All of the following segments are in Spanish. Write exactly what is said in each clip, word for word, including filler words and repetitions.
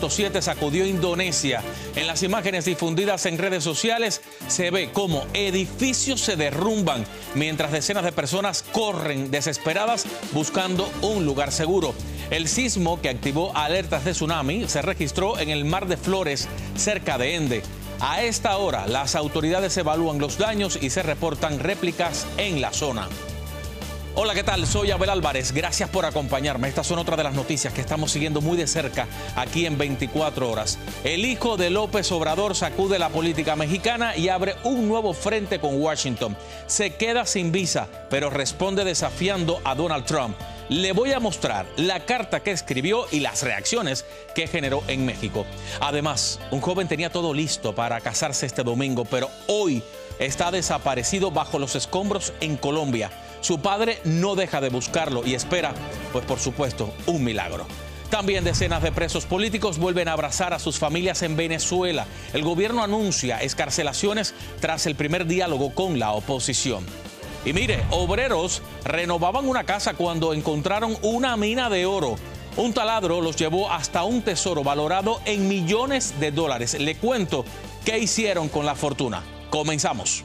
punto siete sacudió Indonesia. En las imágenes difundidas en redes sociales se ve cómo edificios se derrumban mientras decenas de personas corren desesperadas buscando un lugar seguro. El sismo, que activó alertas de tsunami, se registró en el Mar de Flores, cerca de Ende. A esta hora, las autoridades evalúan los daños y se reportan réplicas en la zona. Hola, ¿qué tal? Soy Abel Álvarez. Gracias por acompañarme. Estas son otras de las noticias que estamos siguiendo muy de cerca aquí en veinticuatro horas. El hijo de López Obrador sacude la política mexicana y abre un nuevo frente con Washington. Se queda sin visa, pero responde desafiando a Donald Trump. Le voy a mostrar la carta que escribió y las reacciones que generó en México. Además, un joven tenía todo listo para casarse este domingo, pero hoy está desaparecido bajo los escombros en Colombia. Su padre no deja de buscarlo y espera, pues por supuesto, un milagro. También decenas de presos políticos vuelven a abrazar a sus familias en Venezuela. El gobierno anuncia excarcelaciones tras el primer diálogo con la oposición. Y mire, obreros renovaban una casa cuando encontraron una mina de oro. Un taladro los llevó hasta un tesoro valorado en millones de dólares. Le cuento qué hicieron con la fortuna. Comenzamos.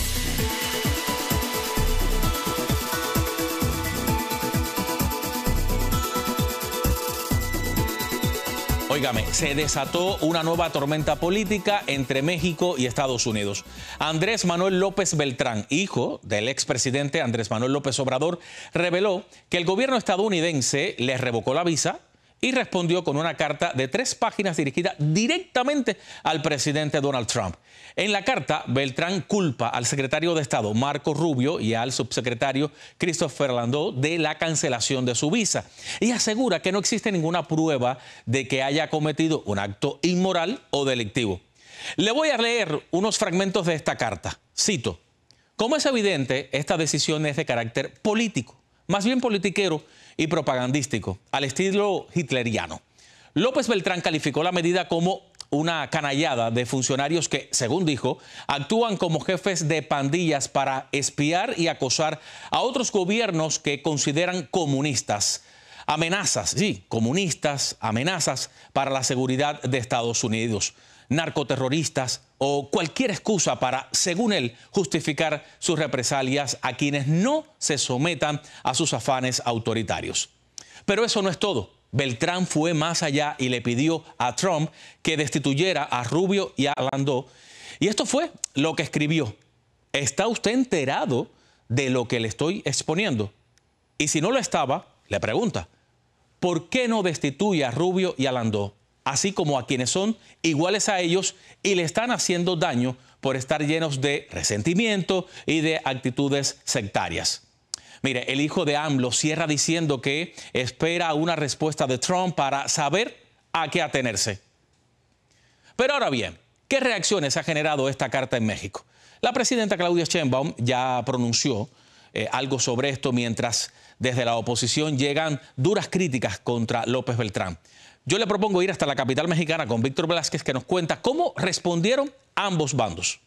Óigame, se desató una nueva tormenta política entre México y Estados Unidos. Andrés Manuel López Beltrán, hijo del expresidente Andrés Manuel López Obrador, reveló que el gobierno estadounidense le revocó la visa y respondió con una carta de tres páginas dirigida directamente al presidente Donald Trump. En la carta, Beltrán culpa al secretario de Estado Marco Rubio y al subsecretario Christopher Landau de la cancelación de su visa y asegura que no existe ninguna prueba de que haya cometido un acto inmoral o delictivo. Le voy a leer unos fragmentos de esta carta. Cito: como es evidente, esta decisión es de carácter político, más bien politiquero y propagandístico, al estilo hitleriano. López Beltrán calificó la medida como una canallada de funcionarios que, según dijo, actúan como jefes de pandillas para espiar y acosar a otros gobiernos que consideran comunistas. Amenazas, sí, comunistas, amenazas para la seguridad de Estados Unidos, narcoterroristas o cualquier excusa para, según él, justificar sus represalias a quienes no se sometan a sus afanes autoritarios. Pero eso no es todo. Beltrán fue más allá y le pidió a Trump que destituyera a Rubio y a Landau. Y esto fue lo que escribió. ¿Está usted enterado de lo que le estoy exponiendo? Y si no lo estaba, le pregunta, ¿por qué no destituye a Rubio y a Landau, así como a quienes son iguales a ellos y le están haciendo daño por estar llenos de resentimiento y de actitudes sectarias? Mire, el hijo de AMLO cierra diciendo que espera una respuesta de Trump para saber a qué atenerse. Pero ahora bien, ¿qué reacciones ha generado esta carta en México? La presidenta Claudia Sheinbaum ya pronunció eh, algo sobre esto, mientras desde la oposición llegan duras críticas contra López Beltrán. Yo le propongo ir hasta la capital mexicana con Víctor Velázquez, que nos cuenta cómo respondieron ambos bandos.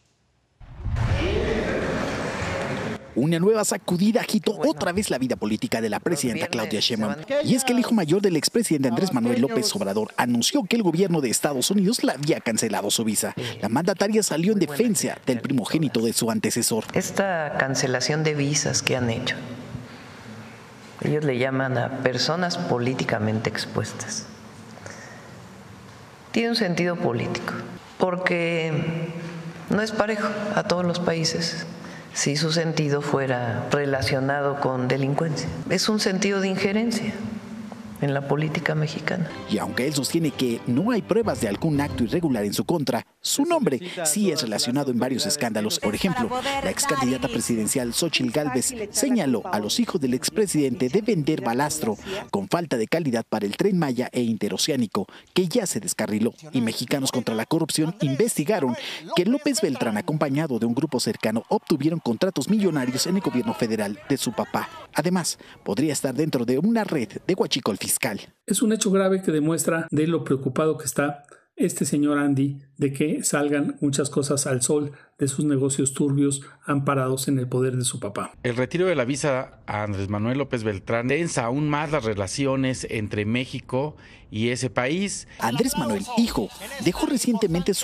Una nueva sacudida agitó otra vez la vida política de la presidenta Claudia Sheinbaum. Y es que el hijo mayor del expresidente Andrés Manuel López Obrador anunció que el gobierno de Estados Unidos le había cancelado su visa. La mandataria salió en defensa del primogénito de su antecesor. Esta cancelación de visas que han hecho, ellos le llaman a personas políticamente expuestas, tiene un sentido político, porque no es parejo a todos los países si su sentido fuera relacionado con delincuencia. Es un sentido de injerencia en la política mexicana. Y aunque él sostiene que no hay pruebas de algún acto irregular en su contra, su nombre sí es relacionado en varios escándalos. Por ejemplo, la ex candidata presidencial Xóchitl Gálvez señaló a los hijos del expresidente de vender balastro con falta de calidad para el Tren Maya e Interoceánico, que ya se descarriló. Y Mexicanos contra la Corrupción investigaron que López Beltrán, acompañado de un grupo cercano, obtuvieron contratos millonarios en el gobierno federal de su papá. Además, podría estar dentro de una red de huachicol fiscal. Es un hecho grave que demuestra de lo preocupado que está este señor Andy de que salgan muchas cosas al sol de sus negocios turbios amparados en el poder de su papá. El retiro de la visa a Andrés Manuel López Beltrán tensa aún más las relaciones entre México y ese país. Andrés Manuel, hijo, dejó recientemente su